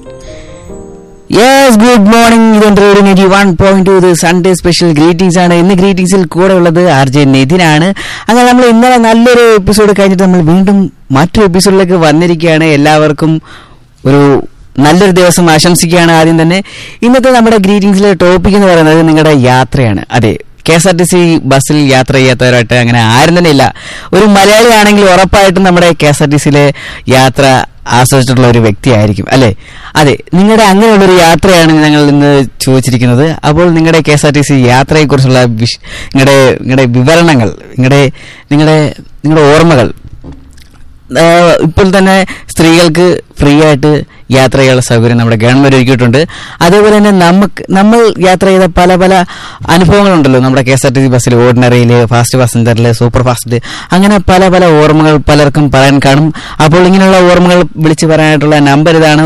Yes, good morning. ഇത് radio 91.2 ഇത് Sunday special greetings ആണ്. ഇന്ന് ഗ്രീറ്റിംഗ്സിൽ കൂടെ ഉള്ളത് RJ നിതിനാണ്. അങ്ങനെ നമ്മൾ ഇന്നലെ നല്ലൊരു എപ്പിസോഡ് കഴിഞ്ഞിട്ട് നമ്മൾ വീണ്ടും മറ്റൊരു എപ്പിസോഡിലേക്ക് വന്നിരിക്കുകയാണ്. എല്ലാവർക്കും ഒരു നല്ലൊരു ദിവസം ആശംസിക്കുകയാണ്. ആദ്യം തന്നെ ഇന്നത്തെ നമ്മുടെ ഗ്രീറ്റിംഗ്സിലെ ടോപ്പിക് എന്ന് പറയുന്നത് നിങ്ങളുടെ യാത്രയാണ്. അതെ, KSRTC ബസ്സിൽ യാത്ര ചെയ്യാത്തവരായിട്ട് അങ്ങനെ ആരും തന്നെ ഇല്ല. ഒരു മലയാളിയാണെങ്കിൽ ഉറപ്പായിട്ടും നമ്മുടെ KSRTCയിലെ യാത്ര ആസ്വദിച്ചിട്ടുള്ള ഒരു വ്യക്തിയായിരിക്കും അല്ലേ? അതെ, നിങ്ങളുടെ അങ്ങനെയുള്ളൊരു യാത്രയാണ് ഞങ്ങൾ ഇന്ന് ചോദിച്ചിരിക്കുന്നത്. അപ്പോൾ നിങ്ങളുടെ KSRTC യാത്രയെക്കുറിച്ചുള്ള നിങ്ങളുടെ വിവരണങ്ങൾ, നിങ്ങളുടെ ഓർമ്മകൾ. ഇപ്പോൾ തന്നെ സ്ത്രീകൾക്ക് ഫ്രീ ആയിട്ട് യാത്ര ചെയ്യാനുള്ള സൗകര്യം നമ്മുടെ ഗവൺമെന്റ് ഒരുക്കിയിട്ടുണ്ട്. അതേപോലെ തന്നെ നമ്മൾ യാത്ര ചെയ്ത പല പല അനുഭവങ്ങളുണ്ടല്ലോ നമ്മുടെ KSRTC ബസ്സിൽ, ഓർഡിനറിയിൽ, ഫാസ്റ്റ് പാസഞ്ചറിൽ, സൂപ്പർ ഫാസ്റ്റിൽ, അങ്ങനെ പല പല ഓർമ്മകൾ പലർക്കും പറയാൻ കാണും. അപ്പോൾ ഇങ്ങനെയുള്ള ഓർമ്മകൾ വിളിച്ച് പറയാനായിട്ടുള്ള നമ്പർ ഇതാണ്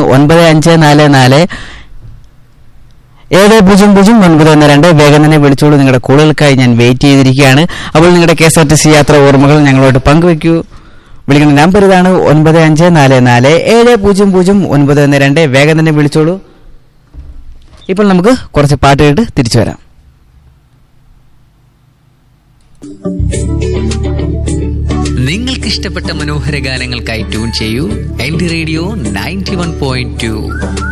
9544700912. വേഗം തന്നെ വിളിച്ചോളൂ. നിങ്ങളുടെ കോളുകൾക്കായി ഞാൻ വെയിറ്റ് ചെയ്തിരിക്കുകയാണ്. അപ്പോൾ നിങ്ങളുടെ KSRTC യാത്ര ഓർമ്മകൾ ഞങ്ങളോട് പങ്കുവയ്ക്കൂ. വിളിക്കുന്ന നമ്പർ ഇതാണ് 9544700912. വേഗം തന്നെ വിളിച്ചോളൂ. ഇപ്പോൾ നമുക്ക് കുറച്ച് പാട്ട് കേട്ട് തിരിച്ചു വരാം. നിങ്ങൾക്ക് ഇഷ്ടപ്പെട്ട മനോഹര ഗാനങ്ങൾക്കായി ട്യൂൺ ചെയ്യൂ LD റേഡിയോ 91.2.